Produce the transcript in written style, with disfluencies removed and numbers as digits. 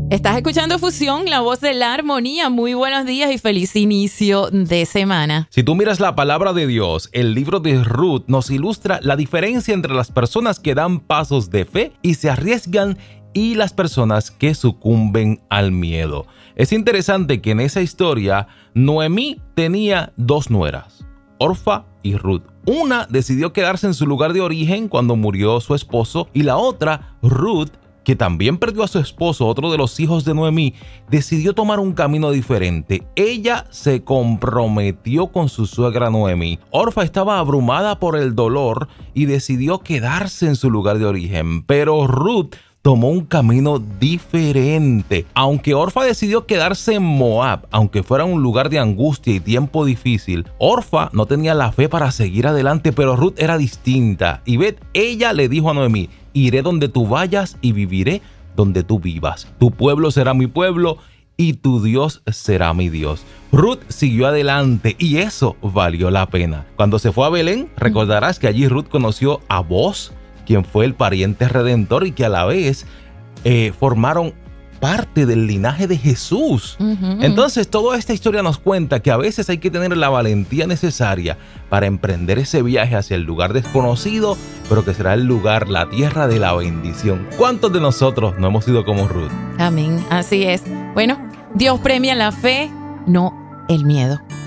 Estás escuchando Fusión, la voz de la armonía. Muy buenos días y feliz inicio de semana. Si tú miras la palabra de Dios, el libro de Ruth nos ilustra la diferencia entre las personas que dan pasos de fe y se arriesgan y las personas que sucumben al miedo. Es interesante que en esa historia Noemí tenía dos nueras, Orfa y Ruth. Una decidió quedarse en su lugar de origen cuando murió su esposo y la otra, Ruth, que también perdió a su esposo, otro de los hijos de Noemí, decidió tomar un camino diferente. Ella se comprometió con su suegra Noemí. Orfa estaba abrumada por el dolor y decidió quedarse en su lugar de origen, pero Ruth tomó un camino diferente. Aunque Orfa decidió quedarse en Moab, aunque fuera un lugar de angustia y tiempo difícil, Orfa no tenía la fe para seguir adelante, pero Ruth era distinta. Y ella le dijo a Noemí: iré donde tú vayas y viviré donde tú vivas. Tu pueblo será mi pueblo y tu Dios será mi Dios. Ruth siguió adelante y eso valió la pena. Cuando se fue a Belén, recordarás que allí Ruth conoció a Boaz, quien fue el pariente redentor y que a la vez formaron parte del linaje de Jesús. Entonces, toda esta historia nos cuenta que a veces hay que tener la valentía necesaria para emprender ese viaje hacia el lugar desconocido, pero que será el lugar, la tierra de la bendición. ¿Cuántos de nosotros no hemos sido como Ruth? Amén, así es. Bueno, Dios premia la fe, no el miedo.